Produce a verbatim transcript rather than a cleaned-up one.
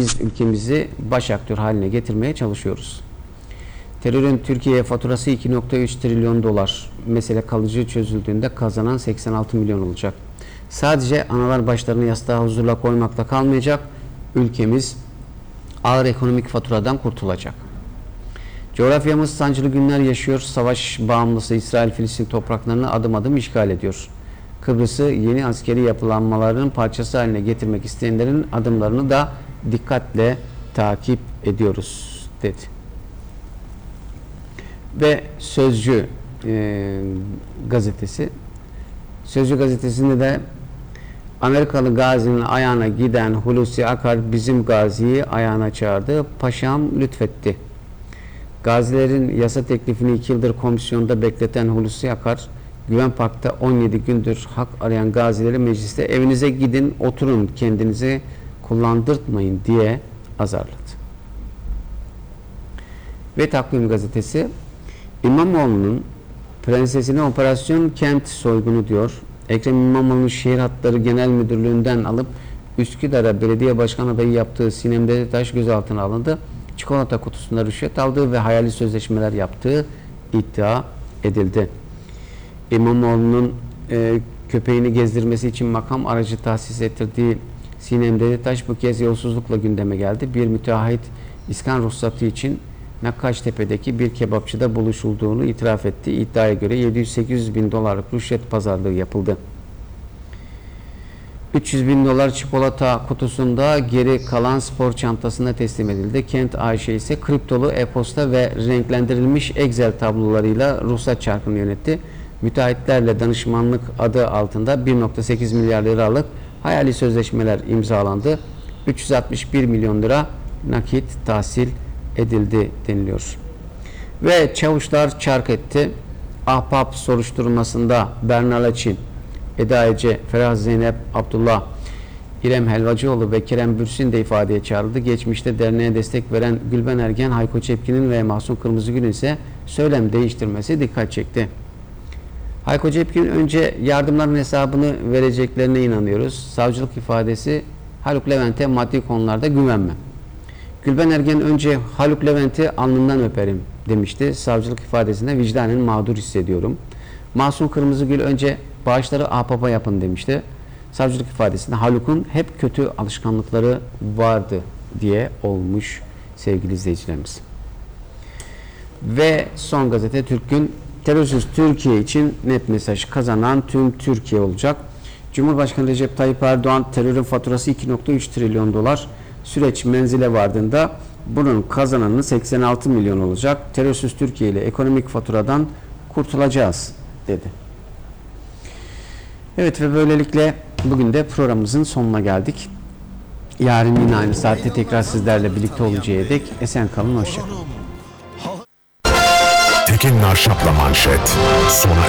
biz ülkemizi baş aktör haline getirmeye çalışıyoruz. Terörün Türkiye'ye faturası iki nokta üç trilyon dolar. Mesele kalıcı çözüldüğünde kazanan seksen altı milyon olacak. Sadece analar başlarını yastığa huzurla koymakla kalmayacak. Ülkemiz ağır ekonomik faturadan kurtulacak. Coğrafyamız sancılı günler yaşıyor. Savaş bağımlısı İsrail-Filistin topraklarını adım adım işgal ediyor. Kıbrıs'ı yeni askeri yapılanmaların parçası haline getirmek isteyenlerin adımlarını da dikkatle takip ediyoruz dedi. Ve Sözcü e, gazetesi. Sözcü gazetesinde de Amerikalı Gazi'nin ayağına giden Hulusi Akar bizim Gazi'yi ayağına çağırdı. Paşam lütfetti. Gazilerin yasa teklifini iki yıldır komisyonda bekleten Hulusi Akar, Güven Park'ta on yedi gündür hak arayan gazileri mecliste evinize gidin, oturun, kendinizi kullandırtmayın diye azarladı. Ve Takvim gazetesi, İmamoğlu'nun prensesine operasyon kent soygunu diyor. Ekrem İmamoğlu'nun Şehir Hatları Genel Müdürlüğü'nden alıp Üsküdar'a belediye başkan adayı yaptığı Sinem Dedetaş gözaltına alındı. Çikolata kutusunda rüşvet aldığı ve hayali sözleşmeler yaptığı iddia edildi. İmamoğlu'nun e, köpeğini gezdirmesi için makam aracı tahsis ettirdiği Sinem Dedetaş bu kez yolsuzlukla gündeme geldi. Bir müteahhit iskan ruhsatı için Nakkaştepe'deki bir kebapçıda buluşulduğunu itiraf etti. İddiaya göre yedi yüz sekiz yüz bin dolarlık rüşvet pazarlığı yapıldı. üç yüz bin dolar çikolata kutusunda geri kalan spor çantasına teslim edildi. Kent A Ş ise kriptolu e-posta ve renklendirilmiş Excel tablolarıyla ruhsat çarkını yönetti. Müteahhitlerle danışmanlık adı altında bir nokta sekiz milyar liralık hayali sözleşmeler imzalandı. üç yüz altmış bir milyon lira nakit tahsil edildi deniliyor. Ve çavuşlar çark etti. Ahbap soruşturmasında Berna Laçin, Eda Ece, Ferah Zeynep Abdullah, İrem Helvacıoğlu ve Kerem Bürsin de ifadeye çağrıldı. Geçmişte derneğe destek veren Gülben Ergen, Hayko Cepkin'in ve Mahsun Kırmızıgül'ün ise söylem değiştirmesi dikkat çekti. Hayko Cepkin önce yardımların hesabını vereceklerine inanıyoruz. Savcılık ifadesi Haluk Levent'e maddi konularda güvenmem. Gülben Ergen önce Haluk Levent'i alnından öperim demişti. Savcılık ifadesinde vicdanen mağdur hissediyorum. Mahsun Kırmızıgül önce bağışları ahbaba yapın demişti. Savcılık ifadesinde Haluk'un hep kötü alışkanlıkları vardı diye olmuş sevgili izleyicilerimiz. Ve son gazete Türk'ün terörsüz Türkiye için net mesaj kazanan tüm Türkiye olacak. Cumhurbaşkanı Recep Tayyip Erdoğan terörün faturası iki nokta üç trilyon dolar. Süreç menzile vardığında bunun kazananı seksen altı milyon olacak. Terörsüz Türkiye ile ekonomik faturadan kurtulacağız dedi. Evet ve böylelikle bugün de programımızın sonuna geldik. Yarın yine aynı saatte tekrar sizlerle birlikte olacağı dek esen kalın, hoşça kalın. Tekin Narşap'la manşet sona